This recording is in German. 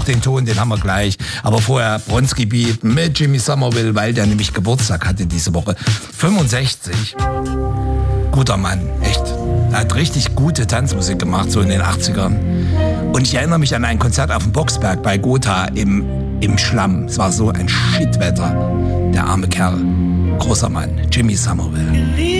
Versuch den Ton, den haben wir gleich. Aber vorher Bronski Beat mit Jimmy Somerville, weil der nämlich Geburtstag hatte diese Woche. 65. Guter Mann, echt. Er hat richtig gute Tanzmusik gemacht, so in den 80ern. Und ich erinnere mich an ein Konzert auf dem Boxberg bei Gotha im Schlamm. Es war so ein Shitwetter. Der arme Kerl. Großer Mann, Jimmy Somerville.